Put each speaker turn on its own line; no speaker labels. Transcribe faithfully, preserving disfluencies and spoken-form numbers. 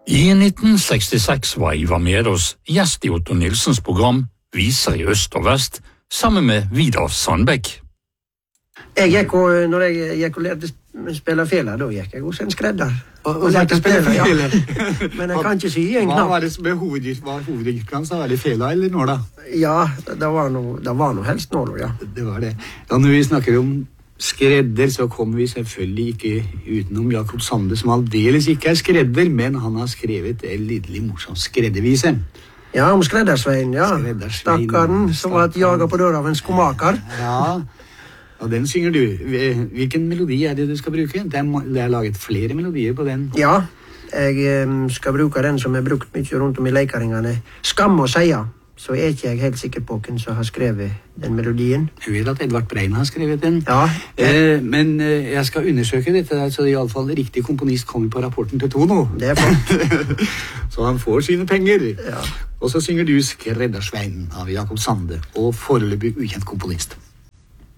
I nitten sekstiseks var Ivar Medås gjest i Otto Nilsens program Viser i øst og vest, sammen med Vidar Sandbæk.
Jeg gikk og, når jeg gikk og lærte spille fela, da gikk jeg hos en skredder.
Og, og lærte spille fela, ja.
Men jeg kan ikke sy en knapp.
Hva var det som var hovedyrkene, så var det fela eller nåla?
Ja, det var noe, det var noe helst nåla, ja.
Det var det. Ja, når vi snakker om skredder, så kommer vi selvfølgelig ikke utenom Jakob Sande, som aldeles ikke er skredder, men han har skrevet en lidelig morsom skreddervise.
Ja, om Skreddersveien, ja.
Skreddersveien.
Stakkaren, som var et jaget på døra av en skomaker.
Ja, og den synger du. Hvilken melodi er det du skal bruke? Det er, det er laget flere melodier på den.
Ja, jeg um, skal bruke den som er brukt mye rundt om i leikaringene. Skam å seia. Så er ikke jeg helt sikker på hvem som har skrevet den melodien.
Jeg vet at Edvard Brein har skrevet den.
Ja.
Eh, men eh, jeg skal undersøke dette, så i alle fall riktig komponist kommer på rapporten til Tono.
Det er flott.
Så han får sine penger.
Ja.
Og så synger du Skreddersveien av Jakob Sande, og foreløpig ukjent komponist.